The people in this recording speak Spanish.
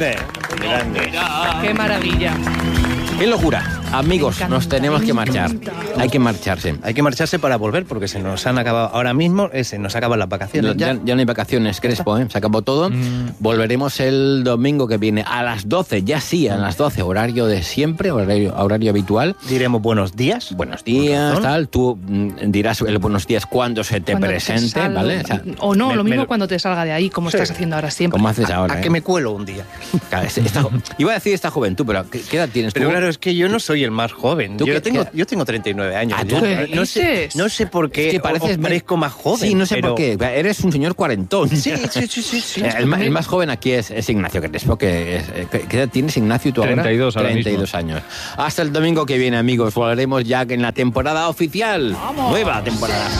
grande. ¡Qué maravilla! ¡Qué locura! Amigos, nos tenemos que marchar. Hay que marcharse. Hay que marcharse para volver, porque se nos han acabado, ahora mismo se nos acaban las vacaciones. Ya no hay vacaciones, Crespo, ¿eh? Se acabó todo. Volveremos el domingo que viene a las 12, ya sí, a las 12, horario de siempre, horario habitual. Diremos buenos días. Buenos días, tal. Tú dirás el buenos días cuando se te presente, ¿vale? O sea, o no, lo mismo cuando te salga de ahí, como estás haciendo ahora siempre. ¿Cómo haces ahora? ¿A qué me cuelo un día? Claro, iba a decir esta juventud, pero ¿qué edad tienes tú? Pero claro, es que yo no soy el más joven. Yo tengo 39 años. ¿tú no sé por qué es que pareces parezco más joven. Sí, no sé por qué. Eres un señor cuarentón. Sí. El más joven aquí es Ignacio Crespo. ¿Qué edad tienes, Ignacio, tú 32 ahora? ahora 32 años. Hasta el domingo que viene, amigos. Volveremos ya en la temporada oficial. ¡Vamos! Nueva temporada.